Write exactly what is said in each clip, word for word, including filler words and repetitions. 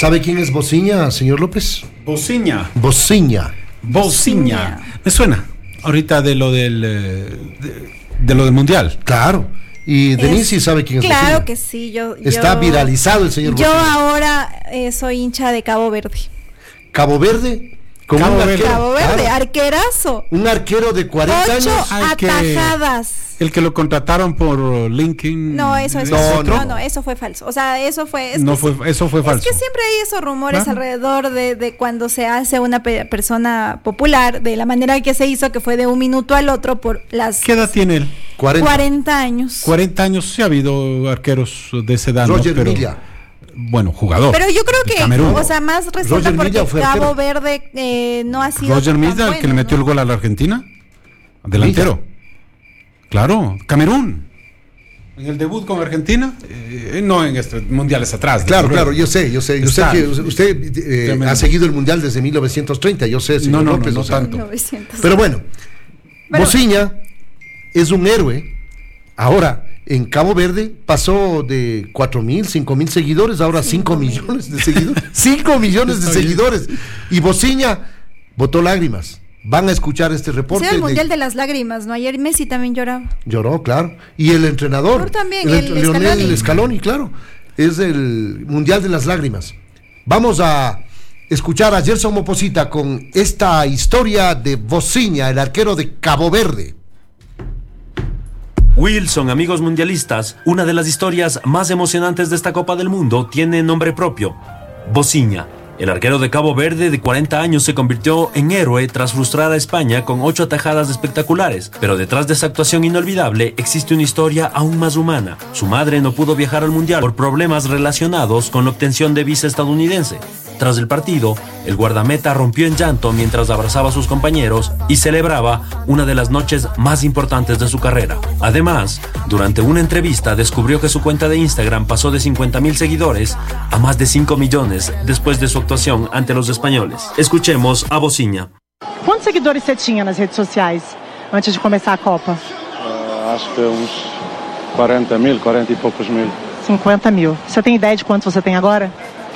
¿Sabe quién es Bociña, señor López? Bociña. Bociña. Bociña. Me suena. Ahorita de lo del de, de lo del mundial. Claro. Y Denise sí sabe quién es Claro Bociña. que sí. Yo, Está yo, viralizado el señor Yo Bociña. ahora eh, soy hincha de Cabo Verde. Cabo Verde. Con Cabo un Verde. arquero, Cabo Verde, claro, arquerazo. un arquero de cuarenta Ocho años. Ay, que- atajadas. El que lo contrataron por LinkedIn. No, eso, eso, No, no, no. no, eso fue falso. O sea, eso fue. Es No que fue, sí- eso fue es falso. que siempre hay esos rumores Claro. alrededor de, de cuando se hace una pe- persona popular, de la manera que se hizo, que fue de un minuto al otro por las ¿Qué edad tiene él? cuarenta. cuarenta años. cuarenta años. Sí ha habido arqueros de esa edad. ¿no? Roger Pero, Milla. Bueno, jugador. Pero yo creo de que, Camerún. o sea, más resulta Roger porque Milla fue Cabo arquero. Verde eh, no ha sido Roger tan Milla, el bueno, que le metió ¿no? el gol a la Argentina. Delantero. Claro, Camerún. En el debut con Argentina, eh, no en este, mundiales atrás. Claro, desde claro, luego. yo sé, yo sé. Yo sé Está. que usted eh, Tremendo. ha seguido el Mundial desde mil novecientos treinta, yo sé, señor No, no, no, López. no o sea, tanto. novecientos. Pero bueno, Pero- Bociña es un héroe. Ahora, en Cabo Verde pasó de cuatro mil, cinco mil seguidores, ahora cinco millones de seguidores. cinco millones de Está bien. seguidores. Y Bociña botó lágrimas. Van a escuchar este Ese reporte. era el de- Mundial de las Lágrimas, ¿no? Ayer Messi también lloraba. Lloró, claro. Y el entrenador. Pero también, el, el Lionel Scaloni. Scaloni, claro. Es el Mundial de las Lágrimas. Vamos a escuchar a Gerson Moposita con esta historia de Bociña, el arquero de Cabo Verde. Wilson, amigos mundialistas, una de las historias más emocionantes de esta Copa del Mundo tiene nombre propio: Bociña. El arquero de Cabo Verde de cuarenta años se convirtió en héroe tras frustrar a España con ocho atajadas espectaculares. Pero detrás de esa actuación inolvidable existe una historia aún más humana. Su madre no pudo viajar al Mundial por problemas relacionados con la obtención de visa estadounidense. Tras el partido, el guardameta rompió en llanto mientras abrazaba a sus compañeros y celebraba una de las noches más importantes de su carrera. Además, durante una entrevista descubrió que su cuenta de Instagram pasó de cincuenta mil seguidores a más de cinco millones después de su actuación ante los españoles. Escuchemos a Bociña. Quantos seguidores você tinha nas redes sociais antes de começar a Copa? Uh, acho que uns quarenta mil, quarenta e poucos mil. cinquenta mil. Você tem ideia de quanto você tem agora?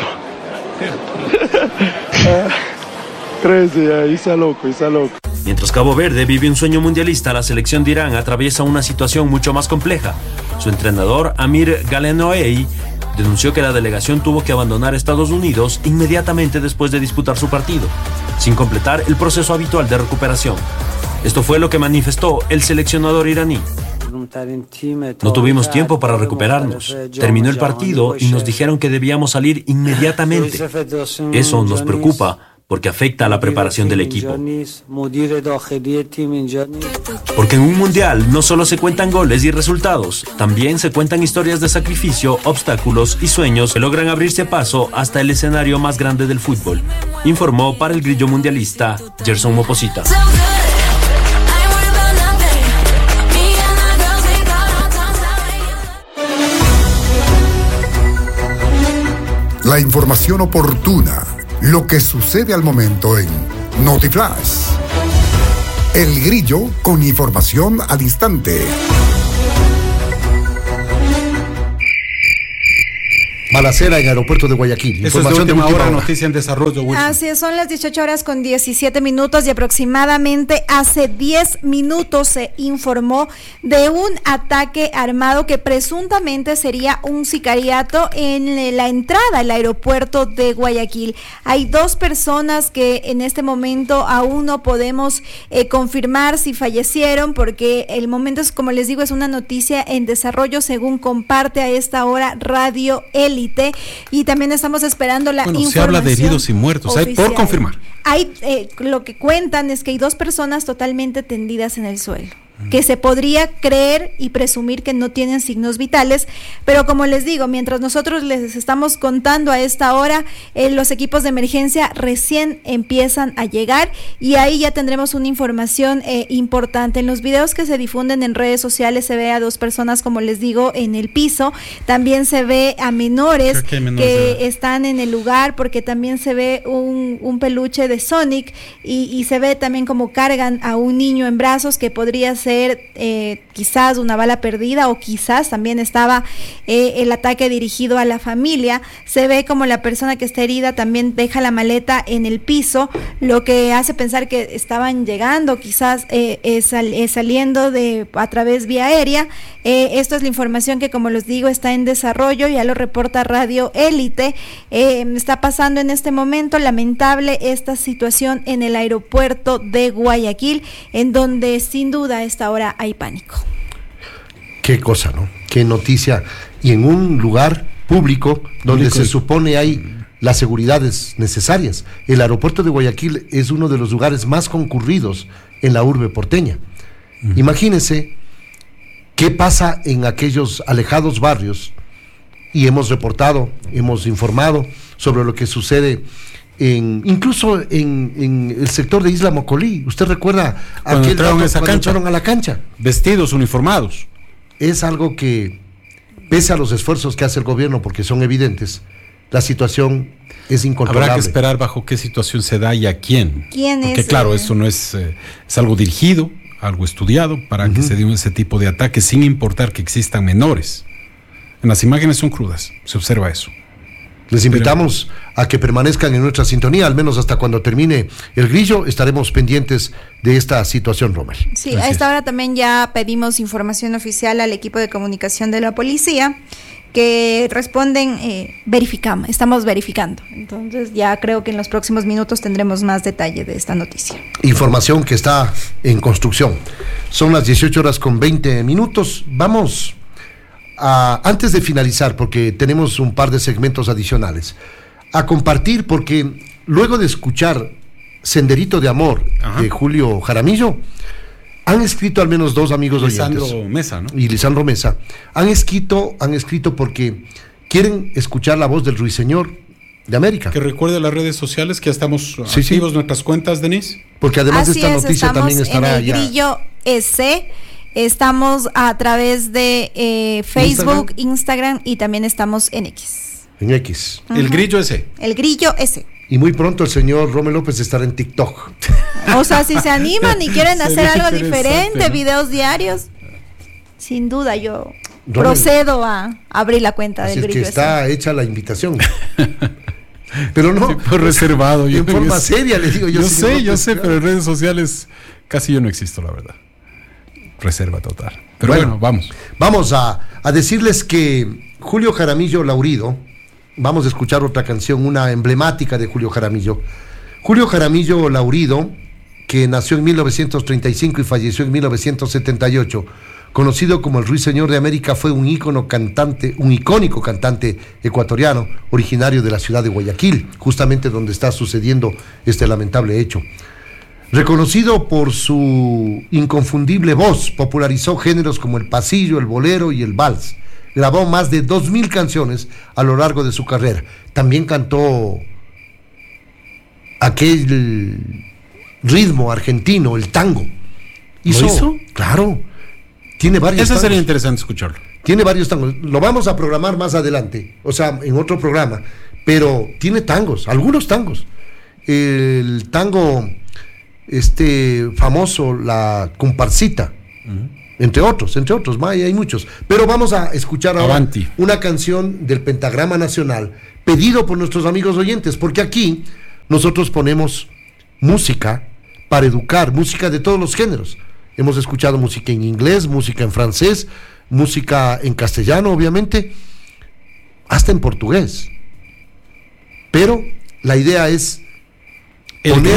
treze, é, isso é louco, isso é louco. Mientras Cabo Verde vive un sueño mundialista, la selección de Irán atraviesa una situación mucho más compleja. Su entrenador, Amir Galenoei, denunció que la delegación tuvo que abandonar Estados Unidos inmediatamente después de disputar su partido, sin completar el proceso habitual de recuperación. Esto fue lo que manifestó el seleccionador iraní. No tuvimos tiempo para recuperarnos. Terminó el partido y nos dijeron que debíamos salir inmediatamente. Eso nos preocupa porque afecta a la preparación del equipo. Porque en un mundial no solo se cuentan goles y resultados, también se cuentan historias de sacrificio, obstáculos y sueños que logran abrirse paso hasta el escenario más grande del fútbol, informó para el Grillo Mundialista Gerson Moposita. La información oportuna, lo que sucede al momento en Notiflash. El Grillo con información al instante. Balacera en aeropuerto de Guayaquil. Eso es de última hora, noticia en desarrollo, Wilson. Así es, son las dieciocho horas con diecisiete minutos y aproximadamente hace diez minutos se informó de un ataque armado que presuntamente sería un sicariato en la entrada al aeropuerto de Guayaquil. Hay dos personas que en este momento aún no podemos eh, confirmar si fallecieron porque el momento es, como les digo, es una noticia en desarrollo según comparte a esta hora Radio Élite. Y también estamos esperando la bueno, información. se habla de heridos y muertos, hay por confirmar. Hay, eh, lo que cuentan es que hay dos personas totalmente tendidas en el suelo, que se podría creer y presumir que no tienen signos vitales, pero como les digo, mientras nosotros les estamos contando a esta hora, eh, los equipos de emergencia recién empiezan a llegar y ahí ya tendremos una información eh, importante. En los videos que se difunden en redes sociales se ve a dos personas, como les digo, en el piso, también se ve a menores que, menores que están en el lugar, porque también se ve un, un peluche de Sonic y, y se ve también como cargan a un niño en brazos que podría ser ser eh, quizás una bala perdida o quizás también estaba eh, el ataque dirigido a la familia. Se ve como la persona que está herida también deja la maleta en el piso, lo que hace pensar que estaban llegando quizás eh, eh, sal, eh, saliendo de a través vía aérea. Eh, esto es la información que, como les digo, está en desarrollo, ya lo reporta Radio Élite. Eh, está pasando en este momento, lamentable esta situación en el aeropuerto de Guayaquil, en donde sin duda a esta hora hay pánico. Qué cosa, ¿no? Qué noticia. Y en un lugar público donde público. se supone hay las seguridades necesarias. El aeropuerto de Guayaquil es uno de los lugares más concurridos en la urbe porteña. Uh-huh. Imagínense qué pasa en aquellos alejados barrios, y hemos reportado, hemos informado sobre lo que sucede en, incluso en, en el sector de Isla Mocolí. ¿Usted recuerda cuando aquel entraron, rato, esa cuando cancha, entraron a la cancha? Vestidos, uniformados. Es algo que, pese a los esfuerzos que hace el gobierno, porque son evidentes, la situación es incontrolable. Habrá que esperar bajo qué situación se da y a quién. ¿Quién porque, es? claro, Eh... esto no es, eh, es algo dirigido, algo estudiado para uh-huh. que se dé ese tipo de ataques sin importar que existan menores. En las imágenes son crudas, se observa eso. Les invitamos Pero... a que permanezcan en nuestra sintonía, al menos hasta cuando termine el grillo. Estaremos pendientes de esta situación, Romer. Sí, Gracias. A esta hora también ya pedimos información oficial al equipo de comunicación de la policía, que responden, eh, verificamos, estamos verificando. Entonces ya creo que en los próximos minutos tendremos más detalle de esta noticia. Información que está en construcción. Son las dieciocho horas con veinte minutos. Vamos a, antes de finalizar, porque tenemos un par de segmentos adicionales, a compartir, porque luego de escuchar Senderito de Amor, Ajá. de Julio Jaramillo, han escrito al menos dos amigos Lisandro oyentes. Mesa, ¿no? Y Lisandro Mesa. Han escrito, han escrito porque quieren escuchar la voz del Ruiseñor de América. Que recuerde las redes sociales, que ya estamos sí, activos, sí. nuestras cuentas, Denise. Porque además Así de esta es, noticia también estará en el ya. Grillo S. Estamos a través de eh, Facebook, Instagram. Instagram y también estamos en X. En X. Uh-huh. El Grillo S. El Grillo S. Y muy pronto el señor Rommel López estará en TikTok. O sea, si se animan y quieren hacer algo diferente, ¿no? Videos diarios, sin duda yo Rommel, procedo a abrir la cuenta así del es Grillo. Que está ese. hecha la invitación. Pero no, tipo reservado. En forma es, seria, le digo yo. Yo si sé, no, yo pues, sé, pero en redes sociales casi yo no existo, la verdad. Reserva total. Pero bueno, bueno vamos. Vamos a, a decirles que Julio Jaramillo Laurido, vamos a escuchar otra canción, una emblemática de Julio Jaramillo. Julio Jaramillo Laurido, que nació en mil novecientos treinta y cinco y falleció en mil novecientos setenta y ocho, conocido como el Ruiseñor de América, fue un ícono cantante, un icónico cantante ecuatoriano, originario de la ciudad de Guayaquil, justamente donde está sucediendo este lamentable hecho. Reconocido por su inconfundible voz, popularizó géneros como el pasillo, el bolero y el vals. Grabó más de dos mil canciones a lo largo de su carrera. También cantó aquel ritmo argentino, el tango. ¿Hizo? ¿Lo hizo? Claro. Tiene varios Eso tangos. Sería interesante escucharlo. Tiene varios tangos. Lo vamos a programar más adelante, o sea, en otro programa. Pero tiene tangos, algunos tangos. El tango este famoso, la comparsita. Uh-huh. Entre otros, entre otros, hay, hay muchos. Pero vamos a escuchar ahora Avanti. Una canción del Pentagrama Nacional, pedido por nuestros amigos oyentes, porque aquí nosotros ponemos música para educar, música de todos los géneros. Hemos escuchado música en inglés, música en francés, música en castellano, obviamente, hasta en portugués. Pero la idea es poner